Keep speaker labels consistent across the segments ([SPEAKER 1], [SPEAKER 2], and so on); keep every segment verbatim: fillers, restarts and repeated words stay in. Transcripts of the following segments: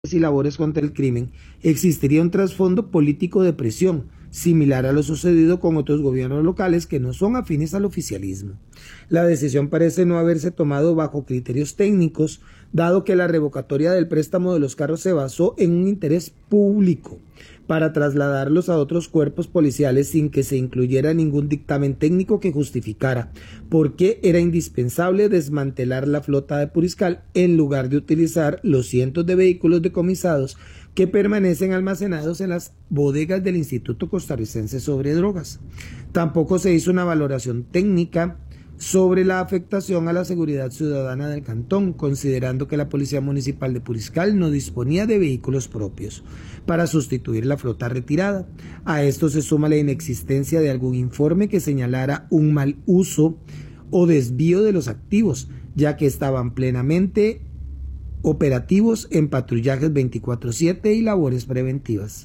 [SPEAKER 1] y labores contra el crimen, existiría un trasfondo político de presión, similar a lo sucedido con otros gobiernos locales que no son afines al oficialismo. La decisión parece no haberse tomado bajo criterios técnicos, dado que la revocatoria del préstamo de los carros se basó en un interés público para trasladarlos a otros cuerpos policiales sin que se incluyera ningún dictamen técnico que justificara por qué era indispensable desmantelar la flota de Puriscal en lugar de utilizar los cientos de vehículos decomisados que permanecen almacenados en las bodegas del Instituto Costarricense sobre Drogas. Tampoco se hizo una valoración técnica sobre la afectación a la seguridad ciudadana del cantón, considerando que la Policía Municipal de Puriscal no disponía de vehículos propios para sustituir la flota retirada. A esto se suma la inexistencia de algún informe que señalara un mal uso o desvío de los activos, ya que estaban plenamente operativos en patrullajes veinticuatro siete y labores preventivas.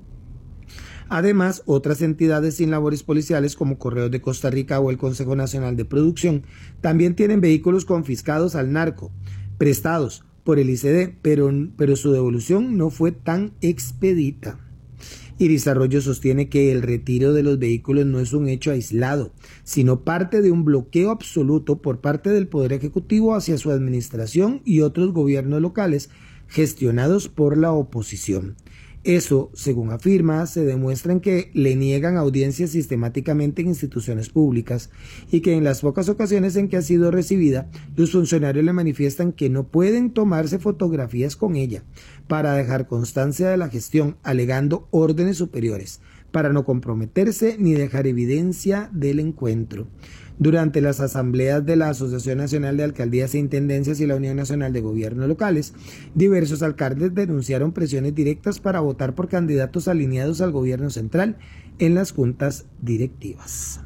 [SPEAKER 1] Además, otras entidades sin labores policiales como Correos de Costa Rica o el Consejo Nacional de Producción también tienen vehículos confiscados al narco, prestados por el I C D, pero, pero su devolución no fue tan expedita. Iris Arroyo sostiene que el retiro de los vehículos no es un hecho aislado, sino parte de un bloqueo absoluto por parte del Poder Ejecutivo hacia su administración y otros gobiernos locales gestionados por la oposición. Eso, según afirma, se demuestra en que le niegan audiencias sistemáticamente en instituciones públicas y que en las pocas ocasiones en que ha sido recibida, los funcionarios le manifiestan que no pueden tomarse fotografías con ella para dejar constancia de la gestión, alegando órdenes superiores, para no comprometerse ni dejar evidencia del encuentro. Durante las asambleas de la Asociación Nacional de Alcaldías e Intendencias y la Unión Nacional de Gobiernos Locales, diversos alcaldes denunciaron presiones directas para votar por candidatos alineados al gobierno central en las juntas directivas.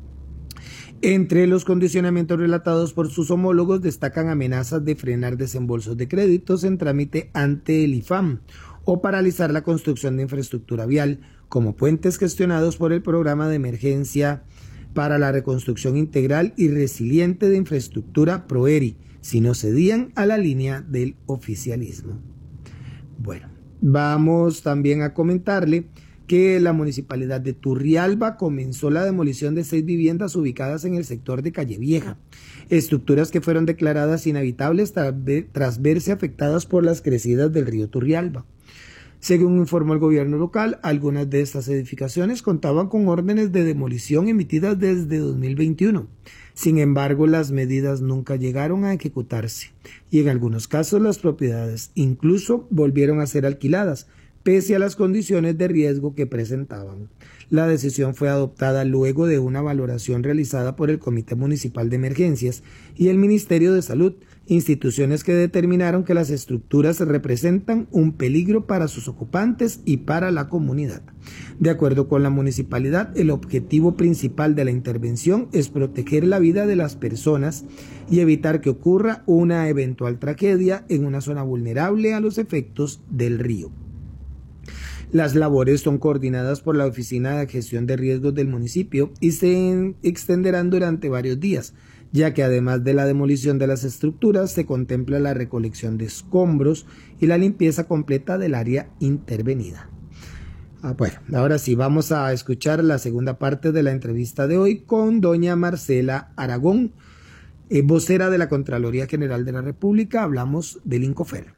[SPEAKER 1] Entre los condicionamientos relatados por sus homólogos destacan amenazas de frenar desembolsos de créditos en trámite ante el I F A M o paralizar la construcción de infraestructura vial, como puentes gestionados por el Programa de Emergencia para la Reconstrucción Integral y Resiliente de Infraestructura PROERI, si no cedían a la línea del oficialismo. Bueno, vamos también a comentarle que la Municipalidad de Turrialba comenzó la demolición de seis viviendas ubicadas en el sector de Calle Vieja, estructuras que fueron declaradas inhabitables tras verse afectadas por las crecidas del río Turrialba. Según informó el gobierno local, algunas de estas edificaciones contaban con órdenes de demolición emitidas desde dos mil veintiuno. Sin embargo, las medidas nunca llegaron a ejecutarse y en algunos casos las propiedades incluso volvieron a ser alquiladas, pese a las condiciones de riesgo que presentaban. La decisión fue adoptada luego de una valoración realizada por el Comité Municipal de Emergencias y el Ministerio de Salud, instituciones que determinaron que las estructuras representan un peligro para sus ocupantes y para la comunidad. De acuerdo con la municipalidad, el objetivo principal de la intervención es proteger la vida de las personas y evitar que ocurra una eventual tragedia en una zona vulnerable a los efectos del río. Las labores son coordinadas por la Oficina de Gestión de Riesgos del municipio y se extenderán durante varios días, ya que además de la demolición de las estructuras se contempla la recolección de escombros y la limpieza completa del área intervenida. Ah, bueno, ahora sí, vamos a escuchar la segunda parte de la entrevista de hoy con doña Marcela Aragón, eh, vocera de la Contraloría General de la República. Hablamos del INCOFER.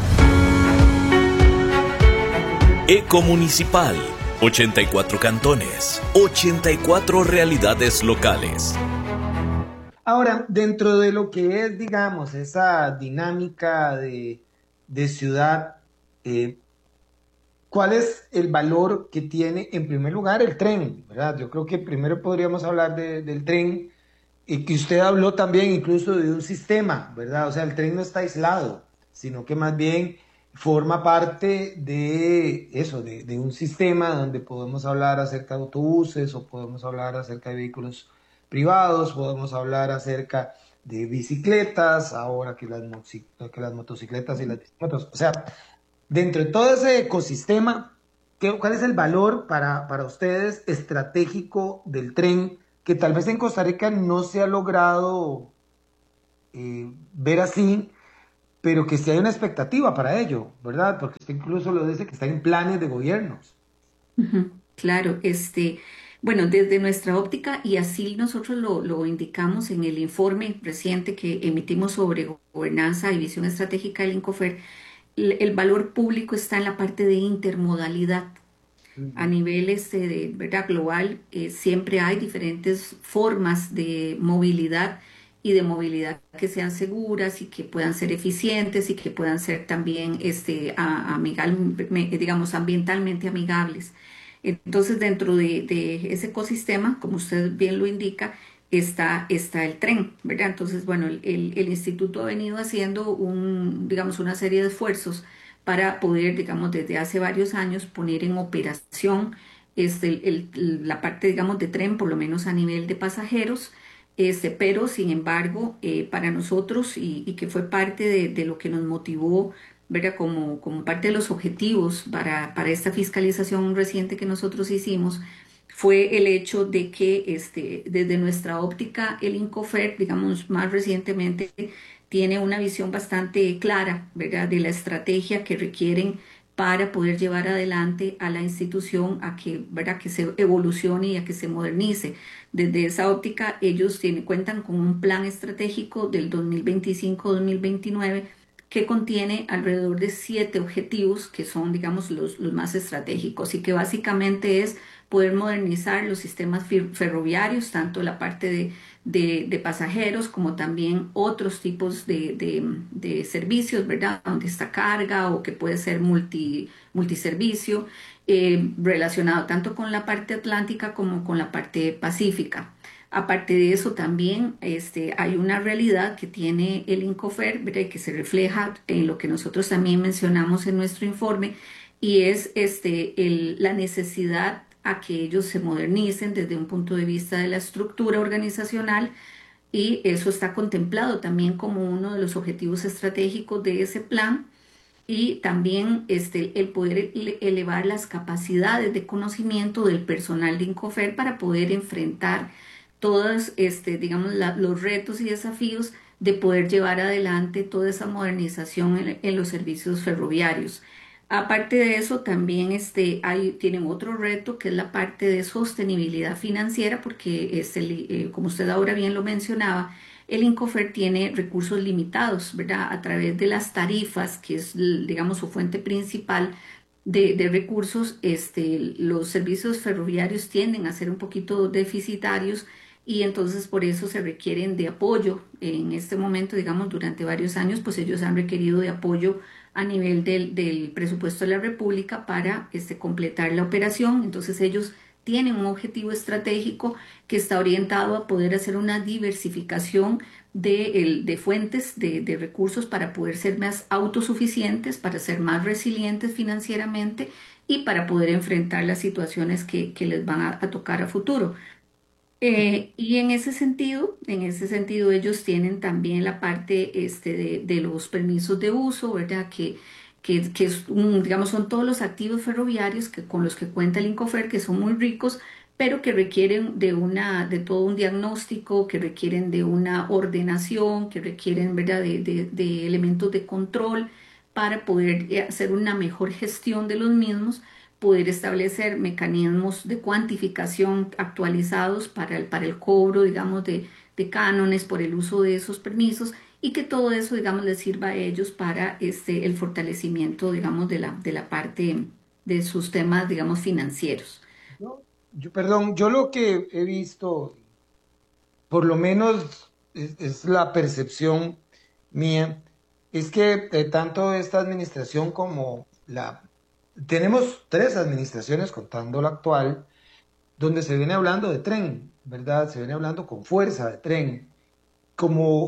[SPEAKER 2] Ecomunicipal, ochenta y cuatro cantones, ochenta y cuatro realidades locales.
[SPEAKER 1] Ahora, dentro de lo que es, digamos, esa dinámica de, de ciudad, eh, ¿cuál es el valor que tiene, en primer lugar, el tren? ¿Verdad? Yo creo que primero podríamos hablar de, del tren, y que usted habló también incluso de un sistema, ¿verdad? O sea, el tren no está aislado, sino que más bien forma parte de eso, de, de un sistema donde podemos hablar acerca de autobuses o podemos hablar acerca de vehículos privados, podemos hablar acerca de bicicletas, ahora que las, que las motocicletas y las bicicletas. O sea, dentro de todo ese ecosistema, ¿qué, ¿cuál es el valor para, para ustedes estratégico del tren que tal vez en Costa Rica no se ha logrado eh, ver así? pero que sí hay una expectativa para ello, ¿verdad? Porque usted incluso lo dice que está en planes de gobiernos.
[SPEAKER 3] Ujú. Claro, este, bueno, desde nuestra óptica, y así nosotros lo, lo indicamos en el informe reciente que emitimos sobre go- gobernanza y visión estratégica del INCOFER, el, el valor público está en la parte de intermodalidad. A
[SPEAKER 1] Ujú.
[SPEAKER 3] nivel este, de, ¿verdad? Global, eh, siempre hay diferentes formas de movilidad y de movilidad que sean seguras y que puedan ser eficientes y que puedan ser también este, a- amigal- me- digamos, ambientalmente amigables. Entonces, dentro de, de ese ecosistema, como usted bien lo indica, está, está el tren, ¿verdad? Entonces, bueno, el, el- el instituto ha venido haciendo un, digamos, una serie de esfuerzos para poder, digamos, desde hace varios años poner en operación este, el- el- la parte, digamos, de tren, por lo menos a nivel de pasajeros. Este, pero sin embargo, eh, para nosotros y, y que fue parte de, de lo que nos motivó, ¿verdad? Como, como parte de los objetivos para, para esta fiscalización reciente que nosotros hicimos, fue el hecho de que este, desde nuestra óptica el INCOFER, digamos, más recientemente, tiene una visión bastante clara, ¿verdad? De la estrategia que requieren para poder llevar adelante a la institución a que, ¿verdad? Que se evolucione y a que se modernice. Desde esa óptica, ellos tienen, cuentan con un plan estratégico del dos mil veinticinco a dos mil veintinueve que contiene alrededor de siete objetivos que son, digamos, los, los más estratégicos y que básicamente es poder modernizar los sistemas ferroviarios, tanto la parte de, de, de pasajeros como también otros tipos de, de, de, servicios, ¿verdad? Donde está carga o que puede ser multi, multiservicio, eh, relacionado tanto con la parte atlántica como con la parte pacífica. Aparte de eso, también este, hay una realidad que tiene el INCOFER, ¿verdad? Y que se refleja en lo que nosotros también mencionamos en nuestro informe, y es este, el, la necesidad a que ellos se modernicen desde un punto de vista de la estructura organizacional, y eso está contemplado también como uno de los objetivos estratégicos de ese plan, y también este, el poder ele- elevar las capacidades de conocimiento del personal de INCOFER para poder enfrentar todos, este, digamos, la- los retos y desafíos de poder llevar adelante toda esa modernización en, en los servicios ferroviarios. Aparte de eso, también este, hay, tienen otro reto que es la parte de sostenibilidad financiera, porque este, li- eh, como usted ahora bien lo mencionaba, el INCOFER tiene recursos limitados, ¿verdad? A través de las tarifas, que es, l- digamos, su fuente principal de, de recursos, este, los servicios ferroviarios tienden a ser un poquito deficitarios, y entonces por eso se requieren de apoyo. En este momento, digamos, durante varios años, pues ellos han requerido de apoyo a nivel del, del presupuesto de la República para este, completar la operación. Entonces ellos tienen un objetivo estratégico que está orientado a poder hacer una diversificación de, el- de fuentes de, de recursos para poder ser más autosuficientes, para ser más resilientes financieramente y para poder enfrentar las situaciones que, que les van a, a tocar a futuro. Eh, y en ese sentido, en ese sentido, ellos tienen también la parte este, de, de los permisos de uso, ¿verdad? Que, que, que es un- digamos, son todos los activos ferroviarios que, con los que cuenta el INCOFER, que son muy ricos, pero que requieren de una, de todo un diagnóstico, que requieren de una ordenación, que requieren, ¿verdad? De, de, de elementos de control para poder eh, hacer una mejor gestión de los mismos, poder establecer mecanismos de cuantificación actualizados para el, para el cobro, digamos, de, de cánones por el uso de esos permisos, y que todo eso, digamos, les sirva a ellos para este, el fortalecimiento, digamos, de la, de la parte de sus temas, digamos, financieros.
[SPEAKER 1] Yo, yo- perdón, yo lo que he visto, por lo menos es, es la percepción mía, es que eh, tanto esta administración como la... Tenemos tres administraciones contando la actual, donde se viene hablando de tren, ¿verdad? Se viene hablando con fuerza de tren, como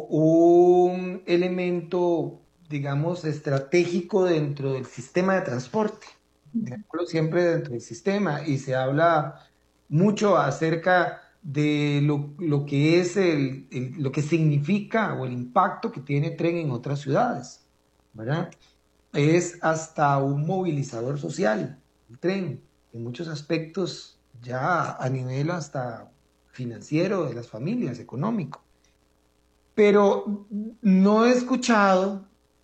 [SPEAKER 1] un elemento, digamos, estratégico dentro del sistema de transporte. Digámoslo siempre dentro del sistema, y se habla mucho acerca de lo, lo que es el, el- lo que significa o el impacto que tiene tren en otras ciudades, ¿verdad? Es hasta un movilizador social, el tren, en muchos aspectos, ya a nivel hasta financiero de las familias, económico. Pero no he escuchado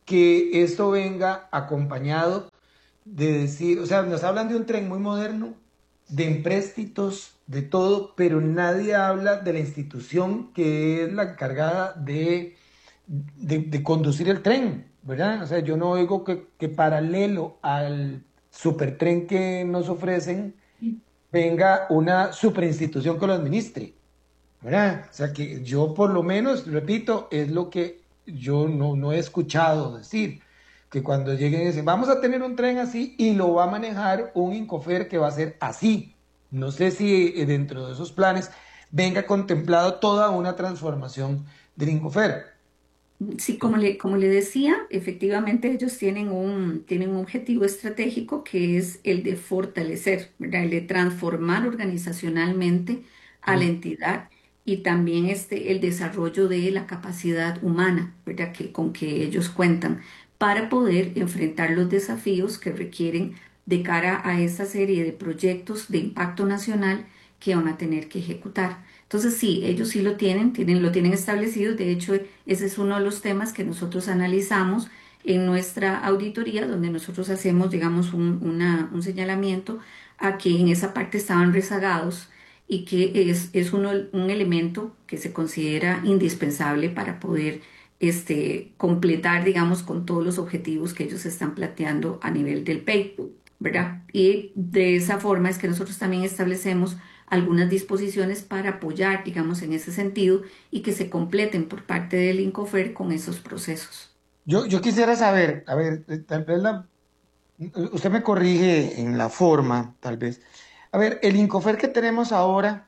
[SPEAKER 1] que esto venga acompañado de decir, o sea, nos hablan de un tren muy moderno, de empréstitos, de todo, pero nadie habla de la institución que es la encargada de, de, de conducir el tren, ¿verdad? O sea, yo no oigo que, que paralelo al supertren que nos ofrecen venga una superinstitución que lo administre, ¿verdad? O sea, que yo por lo menos, repito, es lo que yo no, no he escuchado decir, que cuando lleguen y dicen, vamos a tener un tren así y lo va a manejar un Incofer que va a ser así. No sé si eh, dentro de esos planes venga contemplado toda una transformación del Incofer.
[SPEAKER 3] Sí, como le, como le decía, efectivamente ellos tienen un, tienen un objetivo estratégico que es el de fortalecer, ¿verdad? El de transformar organizacionalmente a la
[SPEAKER 1] Mm.
[SPEAKER 3] entidad y también este, el desarrollo de la capacidad humana, ¿verdad? Que, con que ellos cuentan para poder enfrentar los desafíos que requieren de cara a esta serie de proyectos de impacto nacional que van a tener que ejecutar. Entonces sí, ellos sí lo tienen, tienen, lo tienen establecido. De hecho, ese es uno de los temas que nosotros analizamos en nuestra auditoría, donde nosotros hacemos, digamos, un, una- un señalamiento a que en esa parte estaban rezagados y que es, es uno- un elemento que se considera indispensable para poder este, completar, digamos, con todos los objetivos que ellos están planteando a nivel del P E I, ¿verdad? Y de esa forma es que nosotros también establecemos algunas disposiciones para apoyar, digamos, en ese sentido y que se completen por parte del INCOFER con esos procesos.
[SPEAKER 1] Yo, yo quisiera saber, a ver, eh, tal vez la, usted me corrige en la forma, tal vez. A ver, el Incofer que tenemos ahora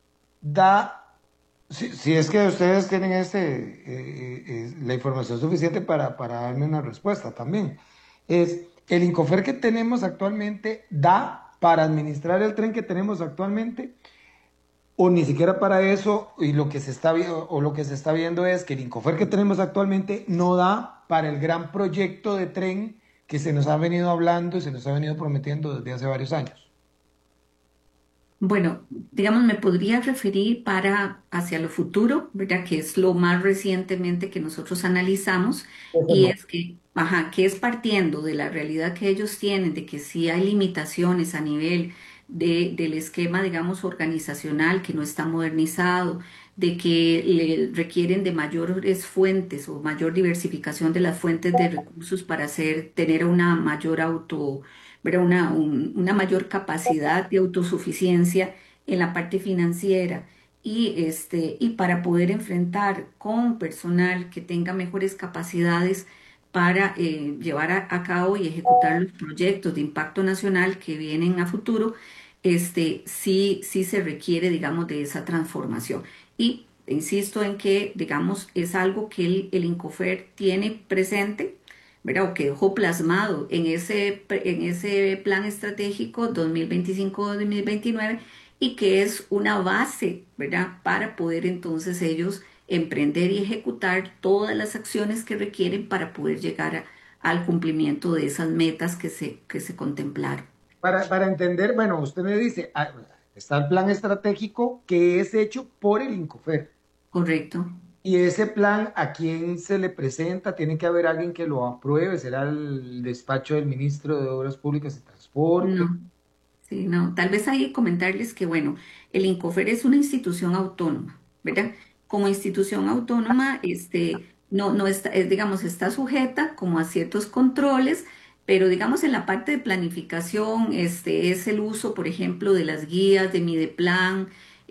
[SPEAKER 1] da, si, si es que ustedes tienen este, eh, eh, eh, la información suficiente para, para darme una respuesta también, es el Incofer que tenemos actualmente da para administrar el tren que tenemos actualmente o ni siquiera para eso y lo que se está vi- o lo que se está viendo es que el Incofer que tenemos actualmente no da para el gran proyecto de tren que se nos ha venido hablando y se nos ha venido prometiendo desde hace varios años.
[SPEAKER 3] Bueno, digamos, me podría referir para hacia lo futuro, ¿verdad? Que es lo más recientemente que nosotros analizamos
[SPEAKER 1] Eso
[SPEAKER 3] y
[SPEAKER 1] no.
[SPEAKER 3] es que, ajá, que es partiendo de la realidad que ellos tienen, de que sí hay limitaciones a nivel de, del esquema, digamos, organizacional que no está modernizado, de que le requieren de mayores fuentes o mayor diversificación de las fuentes de recursos para hacer, tener una mayor auto, ¿verdad? Una, un- una mayor capacidad de autosuficiencia en la parte financiera y, este, y para poder enfrentar con personal que tenga mejores capacidades para eh, llevar a, a cabo y ejecutar los proyectos de impacto nacional que vienen a futuro, este, sí, sí se requiere, digamos, de esa transformación. Y insisto en que, digamos, es algo que el, el INCOFER tiene presente, ¿verdad? O que dejó plasmado en ese, en ese plan estratégico dos mil veinticinco-dos mil veintinueve y que es una base, ¿verdad? Para poder entonces ellos emprender y ejecutar todas las acciones que requieren para poder llegar a- al cumplimiento de esas metas que se, que se contemplaron.
[SPEAKER 1] Para, para entender, bueno, usted me dice, ah, está el plan estratégico que es hecho por el Incofer.
[SPEAKER 3] ¿Correcto?
[SPEAKER 1] Y ese plan, ¿a quién se le presenta? Tiene que haber alguien que lo apruebe. ¿Será el despacho del ministro de Obras Públicas y Transporte?
[SPEAKER 3] No. Sí, no, tal vez ahí comentarles que, bueno, el INCOFER es una institución autónoma, ¿verdad? Como institución autónoma, este, no, no está, es, digamos, está sujeta como a ciertos controles, pero digamos en la parte de planificación, este, es el uso, por ejemplo, de las guías de Mideplan,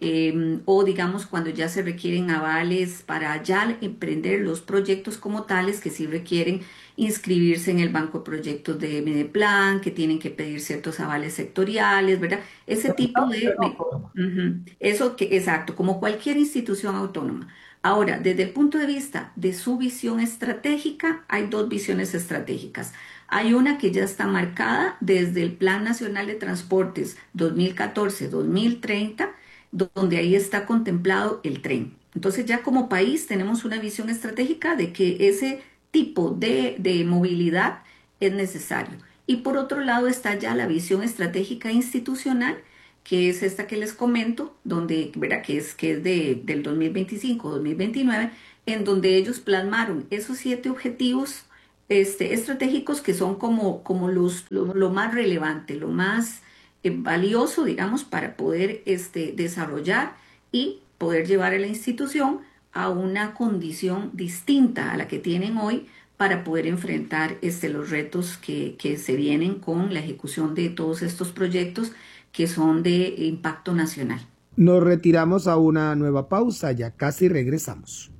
[SPEAKER 3] eh, o digamos cuando ya se requieren avales para ya emprender los proyectos como tales que sí requieren inscribirse en el banco de proyectos de Mideplan, que tienen que pedir ciertos avales sectoriales, ¿verdad? Ese tipo de, de- ujú, eso que, exacto, como cualquier institución autónoma. Ahora, desde el punto de vista de su visión estratégica, hay dos visiones estratégicas. Hay una que ya está marcada desde el Plan Nacional de Transportes dos mil catorce-dos mil treinta, donde ahí está contemplado el tren. Entonces ya como país tenemos una visión estratégica de que ese tipo de, de movilidad es necesario. Y por otro lado está ya la visión estratégica institucional, que es esta que les comento, donde, ¿verdad? Que es, que es de, del dos mil veinticinco-dos mil veintinueve, en donde ellos plasmaron esos siete objetivos este, estratégicos que son como, como los, lo, lo más relevante, lo más eh, valioso, digamos, para poder este, desarrollar y poder llevar a la institución a una condición distinta a la que tienen hoy para poder enfrentar este, los retos que, que se vienen con la ejecución de todos estos proyectos que son de impacto nacional.
[SPEAKER 1] Nos retiramos a una nueva pausa, ya casi regresamos.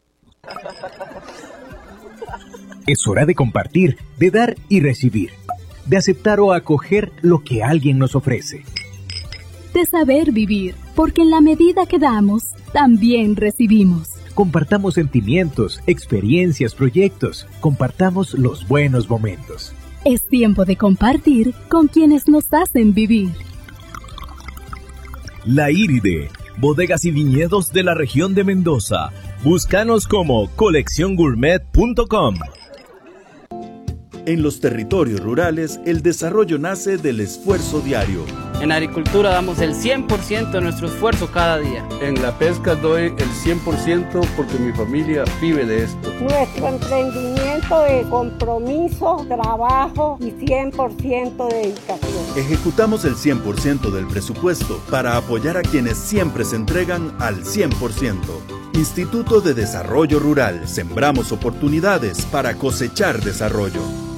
[SPEAKER 4] Es hora de compartir, de dar y recibir, de aceptar o acoger lo que alguien nos ofrece.
[SPEAKER 5] De saber vivir, porque en la medida que damos, también recibimos.
[SPEAKER 4] Compartamos sentimientos, experiencias, proyectos. Compartamos los buenos momentos.
[SPEAKER 5] Es tiempo de compartir con quienes nos hacen vivir.
[SPEAKER 2] La Iride, bodegas y viñedos de la región de Mendoza. Búscanos como colección gourmet punto com.
[SPEAKER 6] En los territorios rurales, el desarrollo nace del esfuerzo diario.
[SPEAKER 7] En agricultura damos el cien por ciento de nuestro esfuerzo cada día.
[SPEAKER 8] En la pesca doy el cien por ciento porque mi familia vive de esto.
[SPEAKER 9] Nuestro emprendimiento es compromiso, trabajo y cien por ciento dedicación.
[SPEAKER 6] Ejecutamos el cien por ciento del presupuesto para apoyar a quienes siempre se entregan al cien por ciento. Instituto de Desarrollo Rural. Sembramos oportunidades para cosechar desarrollo.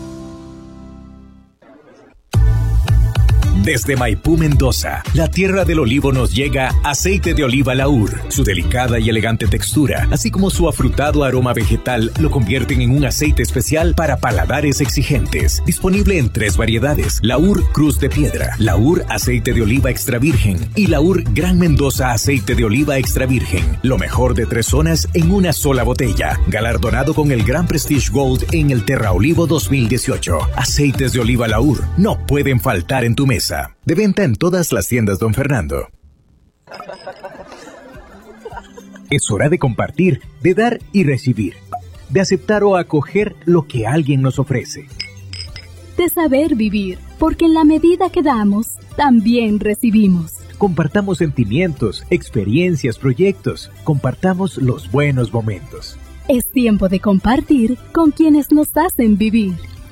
[SPEAKER 4] Desde Maipú, Mendoza, la tierra del olivo, nos llega aceite de oliva Laur. Su delicada y elegante textura, así como su afrutado aroma vegetal, lo convierten en un aceite especial para paladares exigentes. Disponible en tres variedades: Laur Cruz de Piedra, Laur Aceite de Oliva Extra Virgen y Laur Gran Mendoza Aceite de Oliva Extra Virgen. Lo mejor de tres zonas en una sola botella. Galardonado con el Gran Prestige Gold en el Terra Olivo dos mil dieciocho. Aceites de oliva Laur no pueden faltar en tu mesa. De venta en todas las tiendas Don Fernando. Es hora de compartir, de dar y recibir, de aceptar o acoger lo que alguien nos ofrece.
[SPEAKER 5] De saber vivir, porque en la medida que damos, también recibimos.
[SPEAKER 4] Compartamos sentimientos, experiencias, proyectos. Compartamos los buenos momentos.
[SPEAKER 5] Es tiempo de compartir con quienes nos hacen vivir.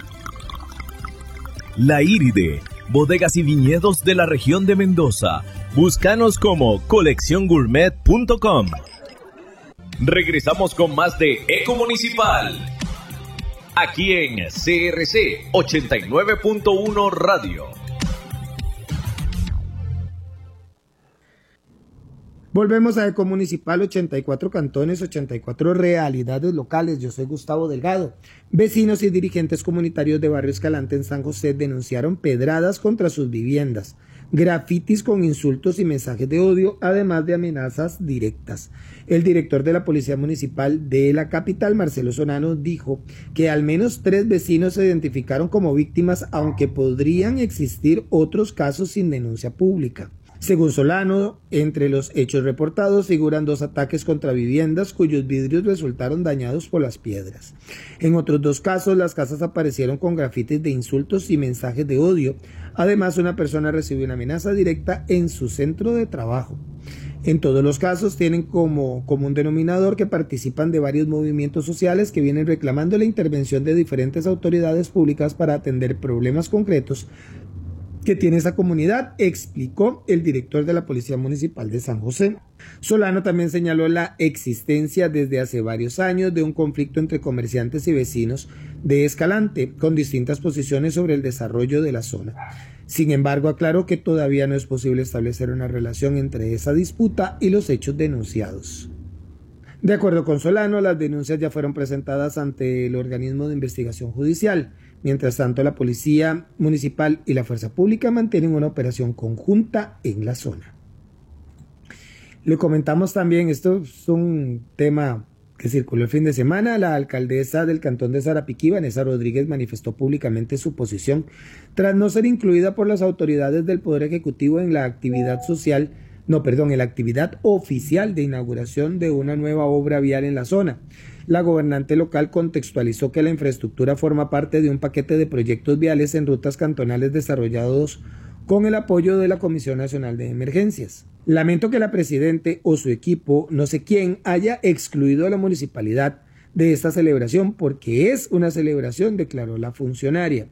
[SPEAKER 2] La Iride, bodegas y viñedos de la región de Mendoza. Búscanos como colección gourmet punto com. Regresamos con más de Eco Municipal, aquí en C R C ochenta y nueve punto uno Radio.
[SPEAKER 1] Volvemos a Eco Municipal, ochenta y cuatro cantones, ochenta y cuatro realidades locales. Yo soy Gustavo Delgado. Vecinos y dirigentes comunitarios de Barrio Escalante en San José denunciaron pedradas contra sus viviendas, grafitis con insultos y mensajes de odio, además de amenazas directas. El director de la Policía Municipal de la capital, Marcelo Sonano, dijo que al menos tres vecinos se identificaron como víctimas, aunque podrían existir otros casos sin denuncia pública. Según Solano, entre los hechos reportados figuran dos ataques contra viviendas cuyos vidrios resultaron dañados por las piedras. En otros dos casos, las casas aparecieron con grafitis de insultos y mensajes de odio. Además, una persona recibió una amenaza directa en su centro de trabajo. En todos los casos tienen como común denominador que participan de varios movimientos sociales que vienen reclamando la intervención de diferentes autoridades públicas para atender problemas concretos que tiene esa comunidad, explicó el director de la Policía Municipal de San José. Solano también señaló la existencia desde hace varios años de un conflicto entre comerciantes y vecinos de Escalante, con distintas posiciones sobre el desarrollo de la zona. Sin embargo, aclaró que todavía no es posible establecer una relación entre esa disputa y los hechos denunciados. De acuerdo con Solano, las denuncias ya fueron presentadas ante el organismo de investigación judicial. Mientras tanto, la Policía Municipal y la Fuerza Pública mantienen una operación conjunta en la zona. Le comentamos también, esto es un tema que circuló el fin de semana, la alcaldesa del cantón de Sarapiquí, Vanessa Rodríguez, manifestó públicamente su posición tras no ser incluida por las autoridades del Poder Ejecutivo en la actividad social, no, perdón, en la actividad oficial de inauguración de una nueva obra vial en la zona. La gobernante local contextualizó que la infraestructura forma parte de un paquete de proyectos viales en rutas cantonales desarrollados con el apoyo de la Comisión Nacional de Emergencias. Lamento que la presidente o su equipo, no sé quién, haya excluido a la municipalidad de esta celebración, porque es una celebración, declaró la funcionaria.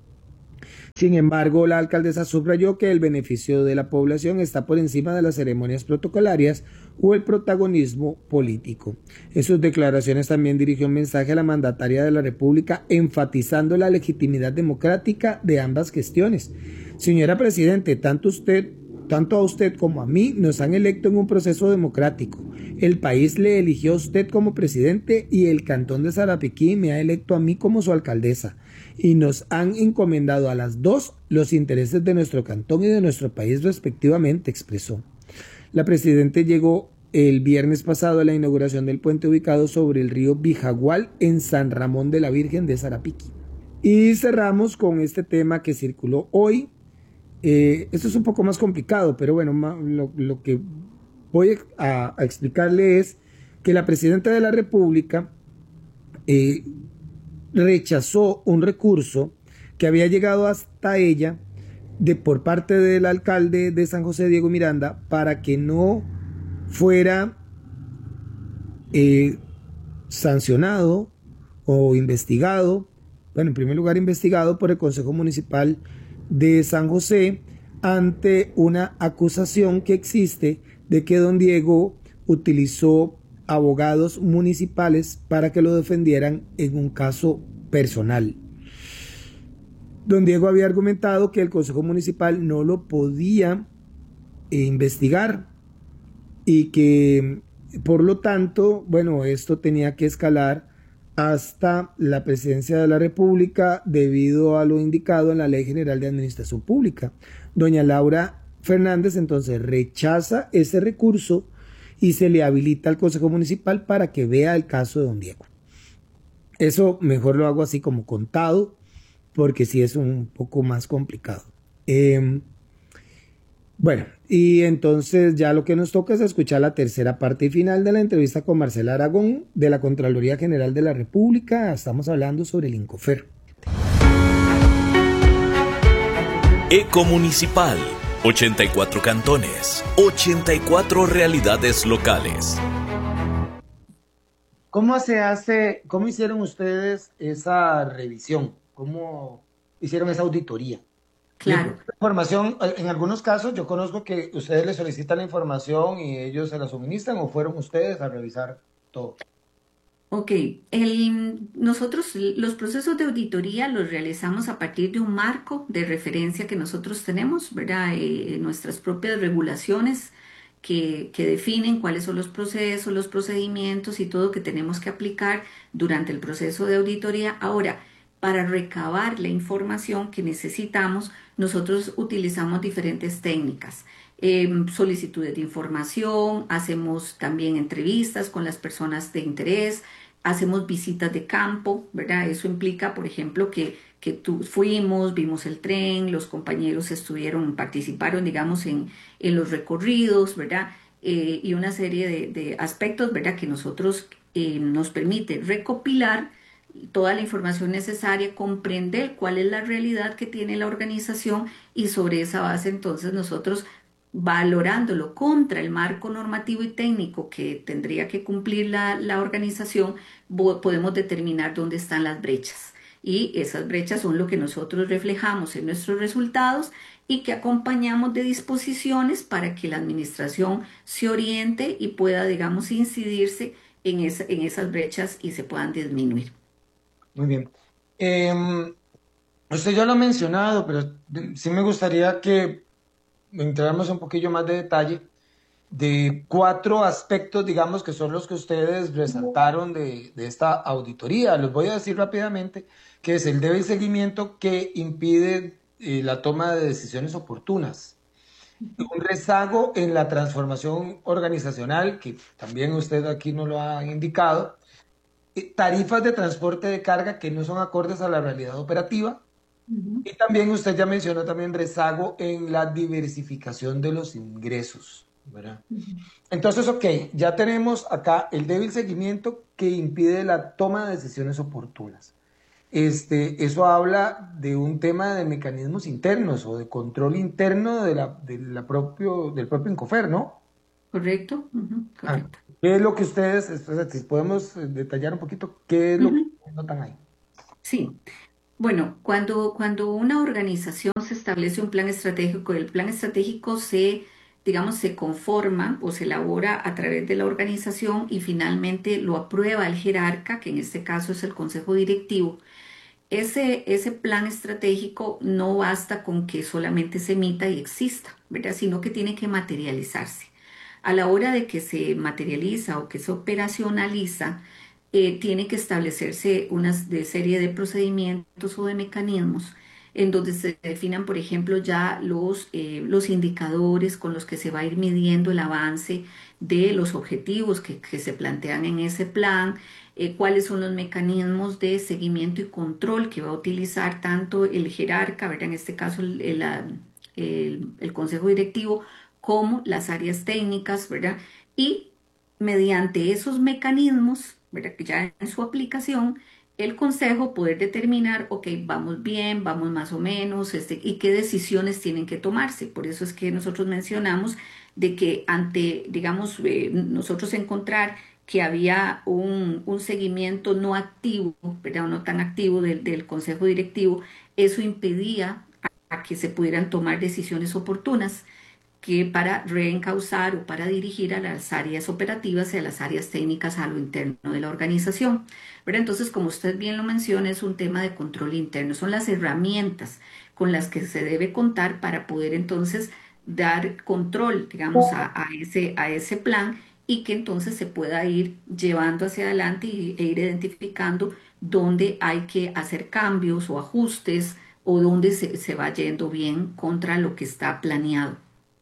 [SPEAKER 1] Sin embargo, la alcaldesa subrayó que el beneficio de la población está por encima de las ceremonias protocolarias o el protagonismo político. En sus declaraciones también dirigió un mensaje a la mandataria de la República, enfatizando la legitimidad democrática de ambas gestiones. Señora Presidente, tanto usted, tanto a usted como a mí nos han electo en un proceso democrático. El país le eligió a usted como presidente y el cantón de Sarapiquí me ha electo a mí como su alcaldesa. Y nos han encomendado a las dos los intereses de nuestro cantón y de nuestro país respectivamente, expresó. La presidenta llegó el viernes pasado a la inauguración del puente ubicado sobre el río Bijagual en San Ramón de la Virgen de Sarapiquí. Y cerramos con este tema que circuló hoy. Eh, esto es un poco más complicado, pero bueno, lo, lo que voy a, a explicarle es que la presidenta de la República eh, rechazó un recurso que había llegado hasta ella de, por parte del alcalde de San José, Diego Miranda, para que no fuera eh, sancionado o investigado, bueno, en primer lugar investigado por el Consejo Municipal de San José ante una acusación que existe de que don Diego utilizó abogados municipales para que lo defendieran en un caso personal. Don Diego había argumentado que el Consejo Municipal no lo podía eh, investigar y que por lo tanto, bueno, esto tenía que escalar hasta la presidencia de la República debido a lo indicado en la Ley General de Administración Pública. Doña Laura Fernández entonces rechaza ese recurso y se le habilita al Consejo Municipal para que vea el caso de don Diego. Eso mejor lo hago así como contado, porque sí es un poco más complicado. Eh, bueno, y entonces ya lo que nos toca es escuchar la tercera parte y final de la entrevista con Marcela Aragón de la Contraloría General de la República. Estamos hablando sobre el Incofer.
[SPEAKER 2] Ecomunicipal, ochenta y cuatro cantones, ochenta y cuatro realidades locales.
[SPEAKER 1] ¿Cómo se hace, cómo hicieron ustedes esa revisión? ¿Cómo hicieron esa auditoría?
[SPEAKER 3] Claro.
[SPEAKER 1] Información, en algunos casos yo conozco que ustedes les solicitan la información y ellos se la suministran, ¿o fueron ustedes a revisar todo?
[SPEAKER 3] Ok, el, nosotros los procesos de auditoría los realizamos a partir de un marco de referencia que nosotros tenemos, ¿verdad? Eh, nuestras propias regulaciones que, que definen cuáles son los procesos, los procedimientos y todo que tenemos que aplicar durante el proceso de auditoría. Ahora, para recabar la información que necesitamos, nosotros utilizamos diferentes técnicas. Eh, solicitudes de información, hacemos también entrevistas con las personas de interés, hacemos visitas de campo, ¿verdad? Eso implica, por ejemplo, que, que tú, fuimos, vimos el tren, los compañeros estuvieron, participaron, digamos, en, en los recorridos, ¿verdad? Eh, y una serie de, de aspectos, ¿verdad? Que nosotros eh, nos permite recopilar toda la información necesaria, comprender cuál es la realidad que tiene la organización y sobre esa base entonces nosotros, valorándolo contra el marco normativo y técnico que tendría que cumplir la, la organización, podemos determinar dónde están las brechas. Y esas brechas son lo que nosotros reflejamos en nuestros resultados y que acompañamos de disposiciones para que la administración se oriente y pueda, digamos, incidirse en, esa, en esas brechas y se puedan disminuir.
[SPEAKER 1] Muy bien. Eh, usted ya lo ha mencionado, pero sí me gustaría que entráramos un poquillo más de detalle de cuatro aspectos, digamos, que son los que ustedes resaltaron de, de esta auditoría. Los voy a decir rápidamente, que es el débil seguimiento que impide eh, la toma de decisiones oportunas. Un rezago en la transformación organizacional, que también usted aquí nos lo ha indicado. Tarifas de transporte de carga que no son acordes a la realidad operativa. Uh-huh. Y también usted ya mencionó también rezago en la diversificación de los ingresos, ¿verdad? Uh-huh. Entonces, ok, ya tenemos acá el débil seguimiento que impide la toma de decisiones oportunas. Este, eso habla de un tema de mecanismos internos o de control interno de la, de la propio, del propio Incofer, ¿no?
[SPEAKER 3] ¿correcto? Uh-huh, correcto.
[SPEAKER 1] Ah, ¿qué es lo que ustedes, si podemos detallar un poquito, qué es lo uh-huh. que notan ahí?
[SPEAKER 3] Sí. Bueno, cuando, cuando una organización se establece un plan estratégico, el plan estratégico se, digamos, se conforma o se elabora a través de la organización y finalmente lo aprueba el jerarca, que en este caso es el consejo directivo. Ese, ese plan estratégico no basta con que solamente se emita y exista, ¿verdad? Sino que tiene que materializarse. A la hora de que se materializa o que se operacionaliza, Eh, tiene que establecerse una de serie de procedimientos o de mecanismos en donde se definan, por ejemplo, ya los, eh, los indicadores con los que se va a ir midiendo el avance de los objetivos que, que se plantean en ese plan, eh, cuáles son los mecanismos de seguimiento y control que va a utilizar tanto el jerarca, ¿verdad? En este caso el, el, el, el consejo directivo, como las áreas técnicas, ¿verdad? Y mediante esos mecanismos, ¿verdad? Que ya en su aplicación, el consejo poder determinar, ok, vamos bien, vamos más o menos, este, y qué decisiones tienen que tomarse. Por eso es que nosotros mencionamos de que ante, digamos, eh, nosotros encontrar que había un, un seguimiento no activo, ¿verdad? O no tan activo del, del consejo directivo, eso impedía a, a que se pudieran tomar decisiones oportunas que para reencauzar o para dirigir a las áreas operativas y a las áreas técnicas a lo interno de la organización. ¿Verdad? Entonces, como usted bien lo menciona, es un tema de control interno. Son las herramientas con las que se debe contar para poder entonces dar control, digamos, a, a, ese, a ese plan y que entonces se pueda ir llevando hacia adelante y, e ir identificando dónde hay que hacer cambios o ajustes o dónde se, se va yendo bien contra lo que está planeado.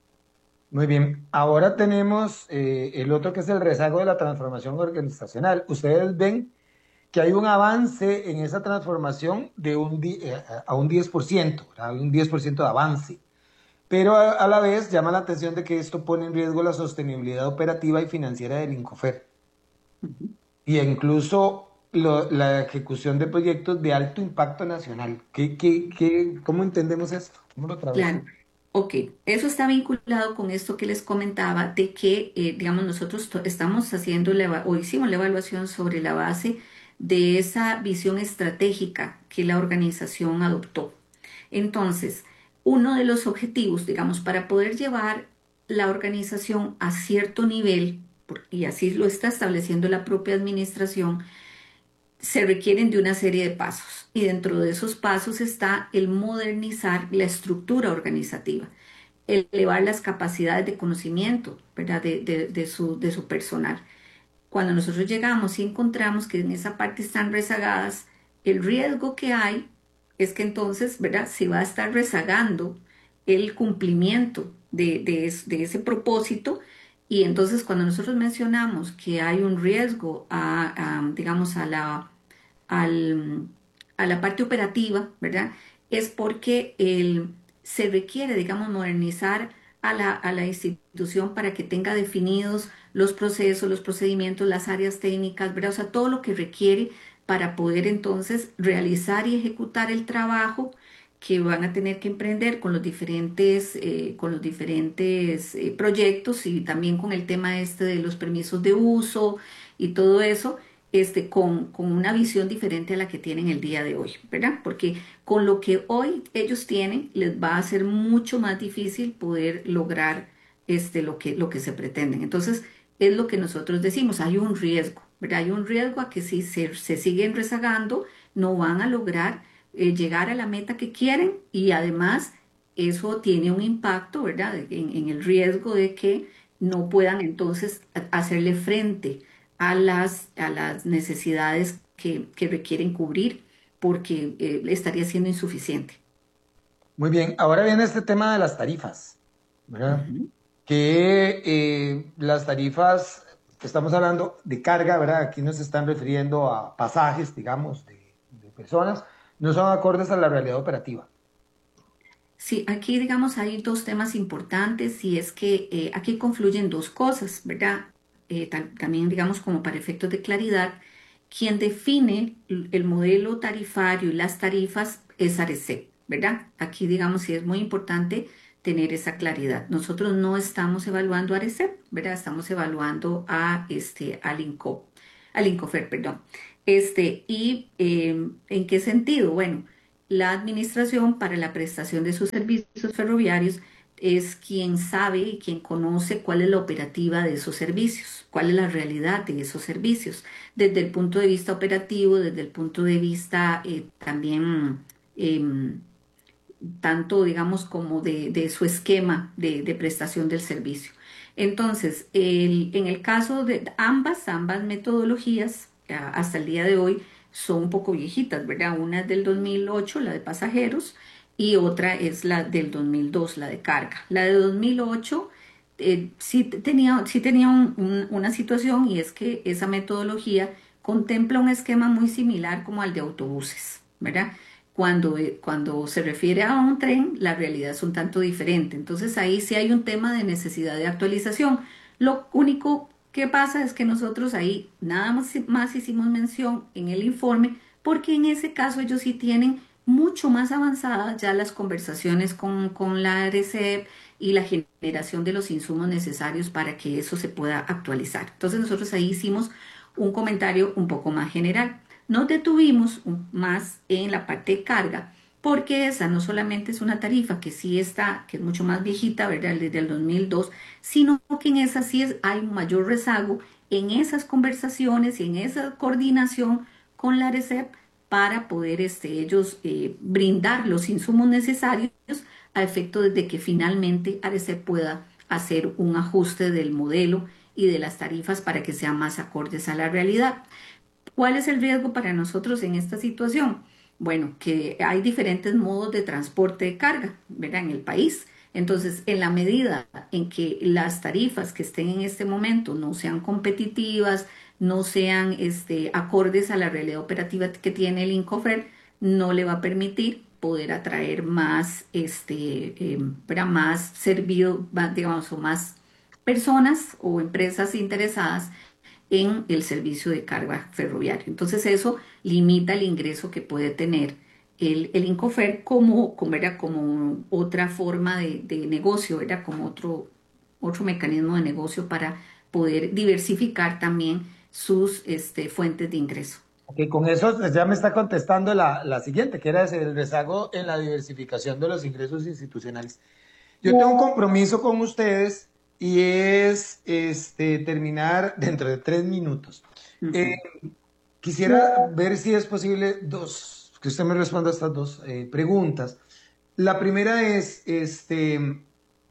[SPEAKER 1] Muy bien, ahora tenemos eh, el otro que es el rezago de la transformación organizacional. Ustedes ven que hay un avance en esa transformación de un a un diez por ciento, ¿verdad? Un diez por ciento de avance, pero a, a la vez llama la atención de que esto pone en riesgo la sostenibilidad operativa y financiera del INCOFER, uh-huh. y incluso lo, la ejecución de proyectos de alto impacto nacional. ¿Qué, qué, qué, ¿Cómo entendemos esto? ¿Cómo lo
[SPEAKER 3] claro. Ok, eso está vinculado con esto que les comentaba de que, eh, digamos, nosotros estamos haciendo la, o hicimos la evaluación sobre la base de esa visión estratégica que la organización adoptó. Entonces, uno de los objetivos, digamos, para poder llevar la organización a cierto nivel, y así lo está estableciendo la propia administración, se requieren de una serie de pasos y dentro de esos pasos está el modernizar la estructura organizativa, el elevar las capacidades de conocimiento, ¿verdad? De, de, de, su, de su personal. Cuando nosotros llegamos y encontramos que en esa parte están rezagadas, el riesgo que hay es que entonces, ¿verdad? Se va a estar rezagando el cumplimiento de, de, de ese propósito. Y entonces cuando nosotros mencionamos que hay un riesgo a, a digamos, a la, al, a la parte operativa, ¿verdad? Es porque el, se requiere, digamos, modernizar a la, a la institución para que tenga definidos los procesos, los procedimientos, las áreas técnicas, ¿verdad? O sea, todo lo que requiere para poder entonces realizar y ejecutar el trabajo que van a tener que emprender con los diferentes, eh, con los diferentes eh, proyectos y también con el tema este de los permisos de uso y todo eso, este, con, con una visión diferente a la que tienen el día de hoy, ¿verdad? Porque con lo que hoy ellos tienen, les va a ser mucho más difícil poder lograr este, lo, que, lo que se pretenden. Entonces, es lo que nosotros decimos, hay un riesgo, ¿verdad? Hay un riesgo a que si se, se siguen rezagando, no van a lograr Eh, llegar a la meta que quieren y además eso tiene un impacto, ¿verdad? En, en el riesgo de que no puedan entonces hacerle frente a las, a las necesidades que, que requieren cubrir porque eh, estaría siendo insuficiente.
[SPEAKER 1] Muy bien, ahora viene este tema de las tarifas, ¿verdad? Uh-huh. Que eh, las tarifas, que estamos hablando de carga, ¿verdad? Aquí nos están refiriendo a pasajes, digamos, de, de personas, no son acordes a la realidad operativa.
[SPEAKER 3] Sí, aquí digamos hay dos temas importantes y es que eh, aquí confluyen dos cosas, ¿verdad? Eh, tam- también digamos como para efectos de claridad, quien define el modelo tarifario y las tarifas es ARECEP, ¿verdad? Aquí digamos sí es muy importante tener esa claridad. Nosotros no estamos evaluando a ARECEP, ¿verdad? Estamos evaluando a este, al INCO, al INCOFER, perdón. Este, ¿Y eh, en qué sentido? Bueno, la administración para la prestación de sus servicios ferroviarios es quien sabe y quien conoce cuál es la operativa de esos servicios, cuál es la realidad de esos servicios, desde el punto de vista operativo, desde el punto de vista eh, también, eh, tanto digamos como de, de su esquema de, de prestación del servicio. Entonces, el, en el caso de ambas, ambas metodologías, hasta el día de hoy, son un poco viejitas, ¿verdad? Una es del dos mil ocho, la de pasajeros, y otra es la del dos mil dos, la de carga. La de dos mil ocho eh, sí tenía, sí tenía un, un, una situación, y es que esa metodología contempla un esquema muy similar como al de autobuses, ¿verdad? Cuando, eh, cuando se refiere a un tren, la realidad es un tanto diferente. Entonces ahí sí hay un tema de necesidad de actualización. Lo único que pasa es que nosotros ahí nada más, más hicimos mención en el informe, porque en ese caso ellos sí tienen mucho más avanzadas ya las conversaciones con, con la ARECEP y la generación de los insumos necesarios para que eso se pueda actualizar. Entonces nosotros ahí hicimos un comentario un poco más general. Nos detuvimos más en la parte de carga, porque esa no solamente es una tarifa que sí está, que es mucho más viejita, ¿verdad?, desde el dos mil dos, sino que en esa sí es, hay un mayor rezago en esas conversaciones y en esa coordinación con la ARECEP para poder este, ellos eh, brindar los insumos necesarios a efecto de que finalmente ARECEP pueda hacer un ajuste del modelo y de las tarifas para que sean más acordes a la realidad. ¿Cuál es el riesgo para nosotros en esta situación? Bueno, que hay diferentes modos de transporte de carga, ¿verdad?, en el país. Entonces, en la medida en que las tarifas que estén en este momento no sean competitivas, no sean este, acordes a la realidad operativa que tiene el INCOFER, no le va a permitir poder atraer más, este, eh, más servido, digamos, o más personas o empresas interesadas en el servicio de carga ferroviario. Entonces eso limita el ingreso que puede tener el, el INCOFER como, como, era como otra forma de, de negocio, era como otro, otro mecanismo de negocio para poder diversificar también sus este, fuentes de ingreso.
[SPEAKER 1] Ok, con eso ya me está contestando la, la siguiente, que era el rezago en la diversificación de los ingresos institucionales. Yo tengo un compromiso con ustedes y es este, terminar dentro de tres minutos. Uh-huh. Eh, quisiera ver si es posible dos, que usted me responda a estas dos eh, preguntas. La primera es, este,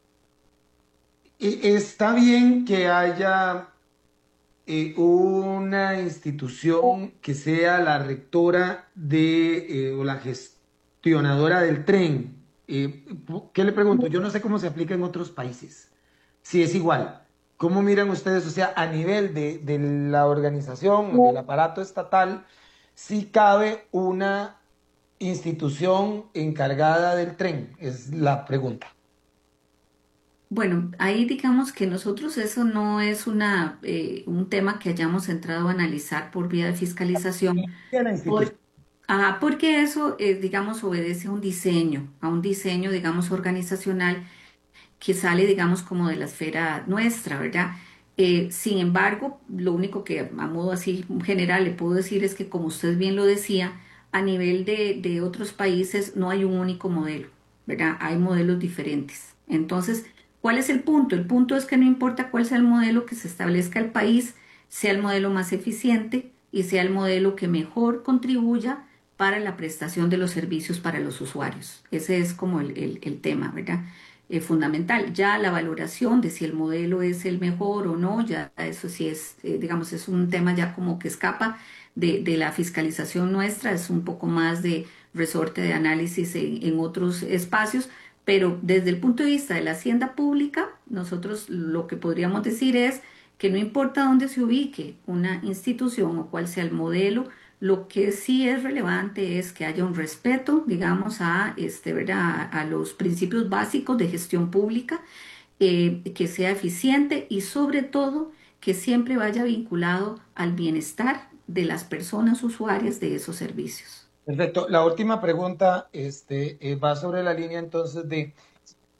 [SPEAKER 1] ¿está bien que haya eh, una institución que sea la rectora de, eh, o la gestionadora del tren? Eh, ¿Qué le pregunto? Yo no sé cómo se aplica en otros países. Si es igual, ¿cómo miran ustedes? O sea, a nivel de, de la organización, del aparato estatal, si cabe una institución encargada del tren, es la pregunta.
[SPEAKER 3] Bueno, ahí digamos que nosotros eso no es una, eh, un tema que hayamos entrado a analizar por vía de fiscalización, por, ah, porque eso, eh, digamos, obedece a un diseño, a un diseño, digamos, organizacional, que sale, digamos, como de la esfera nuestra, ¿verdad? Eh, sin embargo, lo único que a modo así general le puedo decir es que, como usted bien lo decía, a nivel de, de otros países no hay un único modelo, ¿verdad? Hay modelos diferentes. Entonces, ¿cuál es el punto? El punto es que no importa cuál sea el modelo que se establezca el país, sea el modelo más eficiente y sea el modelo que mejor contribuya para la prestación de los servicios para los usuarios. Ese es como el, el, el tema, ¿verdad? Eh, fundamental. Ya la valoración de si el modelo es el mejor o no, ya eso sí es, eh, digamos, es un tema ya como que escapa de, de la fiscalización nuestra, es un poco más de resorte de análisis en, en otros espacios, pero desde el punto de vista de la hacienda pública, nosotros lo que podríamos decir es que no importa dónde se ubique una institución o cuál sea el modelo, lo que sí es relevante es que haya un respeto, digamos, a, este, ¿verdad?, a, a los principios básicos de gestión pública, eh, que sea eficiente y sobre todo que siempre vaya vinculado al bienestar de las personas usuarias de esos servicios.
[SPEAKER 1] Perfecto. La última pregunta este, eh, va sobre la línea entonces de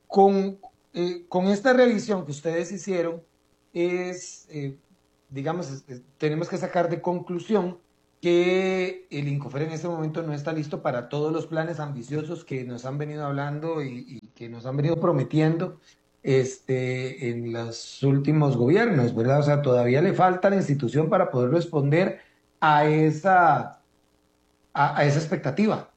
[SPEAKER 1] con, eh, con esta revisión que ustedes hicieron, es, eh, digamos, es, tenemos que sacar de conclusión que el INCOFER en este momento no está listo para todos los planes ambiciosos que nos han venido hablando y, y que nos han venido prometiendo este, en los últimos gobiernos, ¿verdad? O sea, todavía le falta a la institución para poder responder a esa, a, a esa expectativa.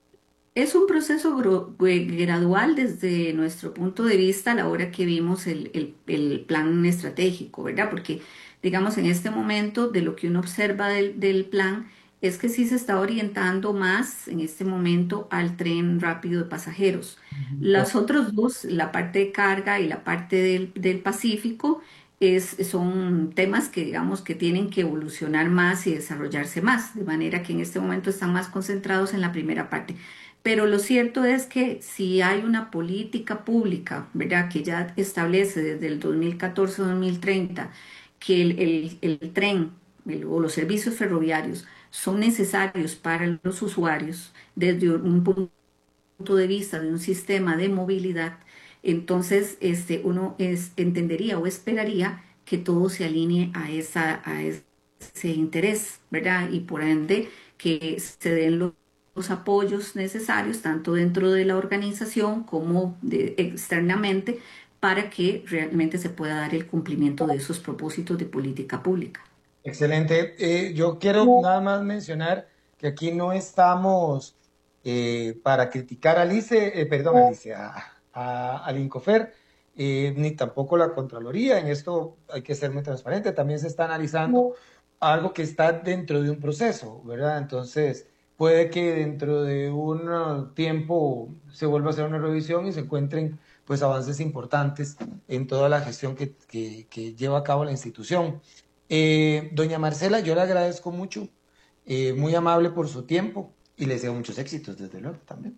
[SPEAKER 3] Es un proceso gradual desde nuestro punto de vista a la hora que vimos el, el, el plan estratégico, ¿verdad? Porque, digamos, en este momento de lo que uno observa del, del plan es que sí se está orientando más en este momento al tren rápido de pasajeros. Los otros dos, la parte de carga y la parte del, del Pacífico, es, son temas que, digamos, que tienen que evolucionar más y desarrollarse más, de manera que en este momento están más concentrados en la primera parte. Pero lo cierto es que si hay una política pública, ¿verdad?, que ya establece desde el dos mil catorce a dos mil treinta que el, el, el tren el, o los servicios ferroviarios son necesarios para los usuarios desde un punto de vista de un sistema de movilidad, entonces este, uno es, entendería o esperaría que todo se alinee a, esa, a ese interés, ¿verdad? Y por ende que se den los los apoyos necesarios tanto dentro de la organización como de, externamente para que realmente se pueda dar el cumplimiento de esos propósitos de política pública.
[SPEAKER 1] Excelente. Eh, yo quiero nada más mencionar que aquí no estamos eh, para criticar a Alice, eh, perdón, Alice, a, a, al INCOFER, eh, ni tampoco la Contraloría. En esto hay que ser muy transparente. También se está analizando algo que está dentro de un proceso, ¿verdad? Entonces, puede que dentro de un tiempo se vuelva a hacer una revisión y se encuentren pues avances importantes en toda la gestión que, que, que lleva a cabo la institución. Eh, doña Marcela, yo le agradezco mucho, eh, muy amable por su tiempo y le deseo muchos éxitos, desde luego, también.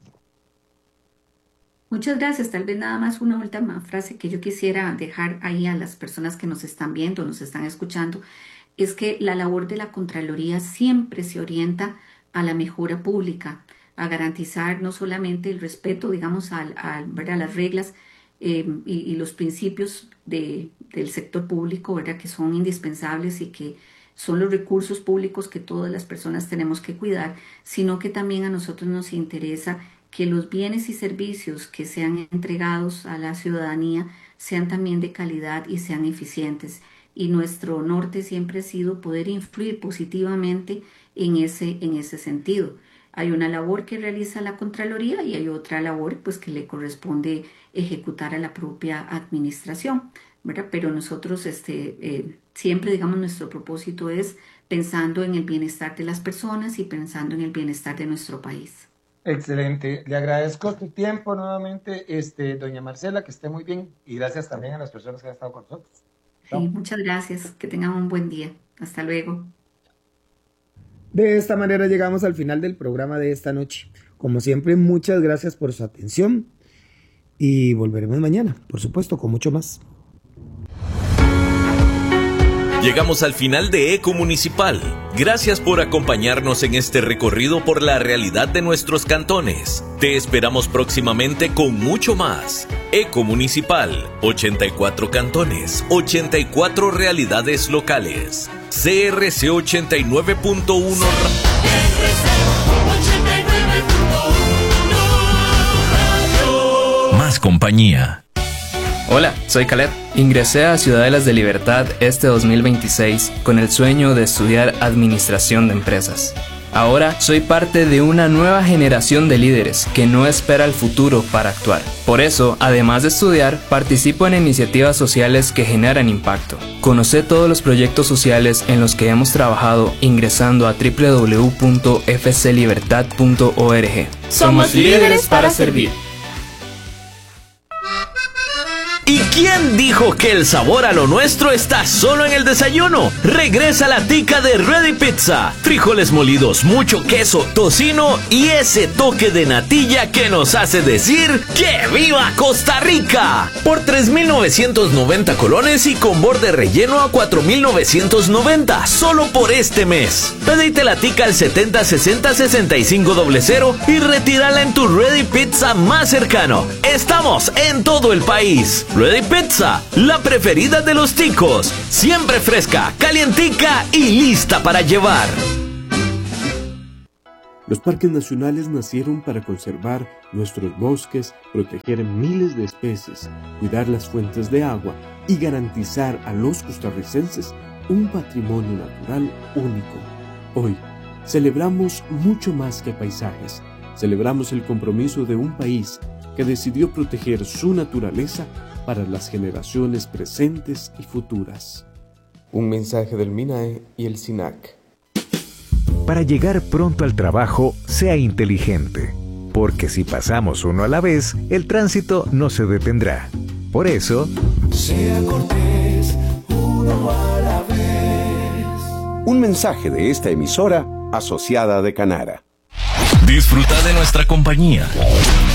[SPEAKER 3] Muchas gracias. Tal vez nada más una última frase que yo quisiera dejar ahí a las personas que nos están viendo, nos están escuchando, es que la labor de la Contraloría siempre se orienta a la mejora pública, a garantizar no solamente el respeto, digamos, a, a, a las reglas eh, y, y los principios de, del sector público, ¿verdad?, que son indispensables y que son los recursos públicos que todas las personas tenemos que cuidar, sino que también a nosotros nos interesa que los bienes y servicios que sean entregados a la ciudadanía sean también de calidad y sean eficientes. Y nuestro norte siempre ha sido poder influir positivamente en ese, en ese sentido. Hay una labor que realiza la Contraloría y hay otra labor pues, que le corresponde ejecutar a la propia administración, ¿verdad? Pero nosotros este, eh, siempre, digamos, nuestro propósito es pensando en el bienestar de las personas y pensando en el bienestar de nuestro país.
[SPEAKER 1] Excelente. Le agradezco su tiempo nuevamente, este, doña Marcela, que esté muy bien y gracias también a las personas que han estado con nosotros.
[SPEAKER 3] Sí, muchas gracias. Que tengan un buen día. Hasta luego.
[SPEAKER 1] De esta manera llegamos al final del programa de esta noche. Como siempre, muchas gracias por su atención y volveremos mañana, por supuesto, con mucho más.
[SPEAKER 2] Llegamos al final de Eco Municipal. Gracias por acompañarnos en este recorrido por la realidad de nuestros cantones. Te esperamos próximamente con mucho más. Eco Municipal, ochenta y cuatro cantones, ochenta y cuatro realidades locales. C R C ochenta y nueve punto uno. Más compañía.
[SPEAKER 10] Hola, soy Caleb. Ingresé a Ciudadelas de Libertad este dos mil veintiséis con el sueño de estudiar Administración de Empresas. Ahora soy parte de una nueva generación de líderes que no espera el futuro para actuar. Por eso, además de estudiar, participo en iniciativas sociales que generan impacto. Conoce todos los proyectos sociales en los que hemos trabajado ingresando a doble u doble u doble u punto f c libertad punto org.
[SPEAKER 11] Somos líderes para servir.
[SPEAKER 2] ¿Y quién dijo que el sabor a lo nuestro está solo en el desayuno? Regresa la tica de Ready Pizza. Frijoles molidos, mucho queso, tocino y ese toque de natilla que nos hace decir ¡que viva Costa Rica! Por tres mil novecientos noventa colones y con borde relleno a cuatro mil novecientos noventa, solo por este mes. Pedite la tica al setenta sesenta sesenta y cinco cero cero y retírala en tu Ready Pizza más cercano. Estamos en todo el país. Ready Pizza, la preferida de los ticos. Siempre fresca, calientica y lista para llevar.
[SPEAKER 11] Los parques nacionales nacieron para conservar nuestros bosques, proteger miles de especies, cuidar las fuentes de agua y garantizar a los costarricenses un patrimonio natural único. Hoy, celebramos mucho más que paisajes. Celebramos el compromiso de un país que decidió proteger su naturaleza para las generaciones presentes y futuras. Un mensaje del MINAE y el SINAC.
[SPEAKER 4] Para llegar pronto al trabajo, sea inteligente, porque si pasamos uno a la vez, el tránsito no se detendrá. Por eso,
[SPEAKER 12] sea cortés, uno a la vez.
[SPEAKER 13] Un mensaje de esta emisora asociada de Canara.
[SPEAKER 2] Disfruta de nuestra compañía.